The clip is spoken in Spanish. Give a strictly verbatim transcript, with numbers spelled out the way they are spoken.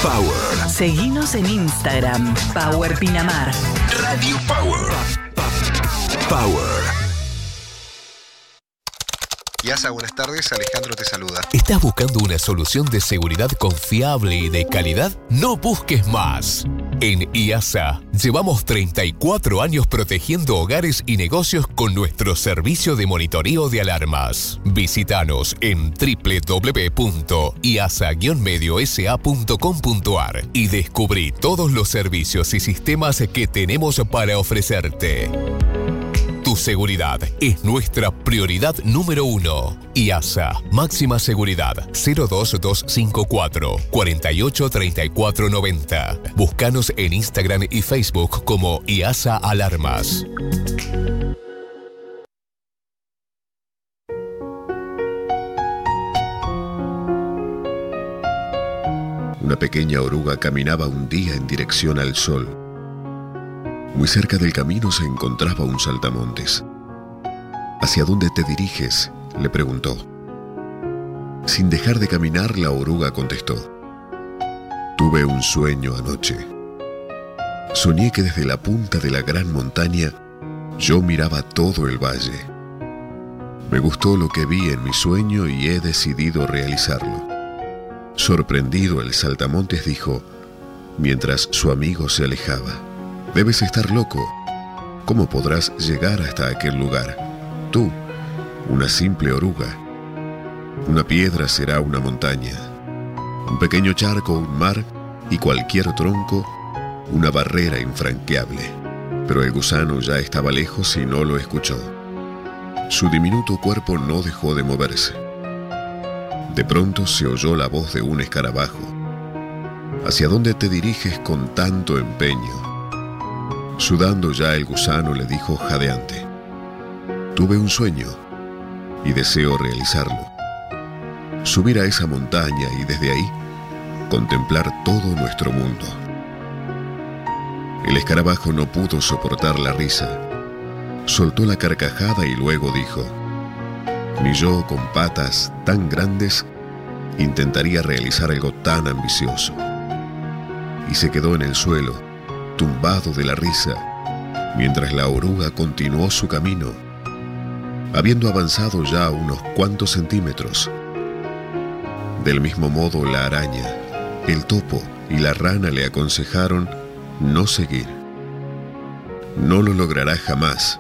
Power. Seguinos en Instagram, Power Pinamar. Radio Power. Power. Yasa, buenas tardes. Alejandro te saluda. ¿Estás buscando una solución de seguridad confiable y de calidad? No busques más. En I A S A llevamos treinta y cuatro años protegiendo hogares y negocios con nuestro servicio de monitoreo de alarmas. Visítanos en doble u doble u doble u punto i a s a guion medio s a punto com punto a r y descubrí todos los servicios y sistemas que tenemos para ofrecerte. Tu seguridad es nuestra prioridad número uno. I A S A, máxima seguridad, cero dos dos cinco cuatro, cuatro ocho tres cuatro nueve cero. Búscanos en Instagram y Facebook como I A S A Alarmas. Una pequeña oruga caminaba un día en dirección al sol. Muy cerca del camino se encontraba un saltamontes. ¿Hacia dónde te diriges?, le preguntó. Sin dejar de caminar, la oruga contestó. Tuve un sueño anoche. Soñé que desde la punta de la gran montaña yo miraba todo el valle. Me gustó lo que vi en mi sueño y he decidido realizarlo. Sorprendido, el saltamontes dijo, mientras su amigo se alejaba. Debes estar loco. ¿Cómo podrás llegar hasta aquel lugar? Tú, una simple oruga. Una piedra será una montaña. Un pequeño charco, un mar y cualquier tronco, una barrera infranqueable. Pero el gusano ya estaba lejos y no lo escuchó. Su diminuto cuerpo no dejó de moverse. De pronto se oyó la voz de un escarabajo. ¿Hacia dónde te diriges con tanto empeño? Sudando ya, el gusano le dijo jadeante. Tuve un sueño y deseo realizarlo. Subir a esa montaña y desde ahí contemplar todo nuestro mundo. El escarabajo no pudo soportar la risa. Soltó la carcajada y luego dijo, ni yo con patas tan grandes intentaría realizar algo tan ambicioso. Y se quedó en el suelo, tumbado de la risa, mientras la oruga continuó su camino, habiendo avanzado ya unos cuantos centímetros. Del mismo modo, la araña, el topo y la rana le aconsejaron no seguir. No lo lograrás jamás,